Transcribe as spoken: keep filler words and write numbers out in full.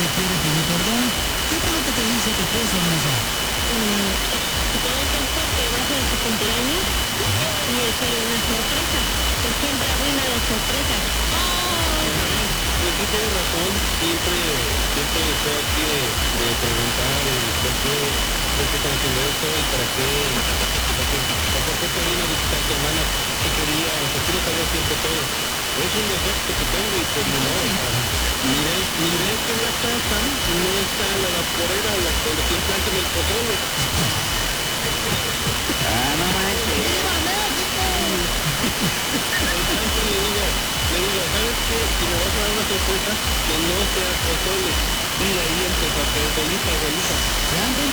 te quiere pedir perdón. ¿Qué es lo que te dice tu esposa, hermosa? Mm, que todo esto porque va a ser su cumpleaños y él quiere una sorpresa, que siempre arruina las sorpresas. Pues sí, tienes razón, siempre, siempre estoy aquí de, de preguntar el por qué, por qué están haciendo esto y para qué, para qué, para por qué te vino a visitar tu hermana, qué quería, o sea, quiero saber siempre todo. Es un defecto que tengo y pues ni modo, o sea, ni ves, ni ves que en la casa no está la vaporera, la que siempre antes en el pozole. Ah, no manches. ¡Viva México! Entonces le digo, le digo, ¿sabes qué? Si me vas a dar una sorpresa, que no sea pozole. Y de ahí empezó a hacer solita, solita. Se han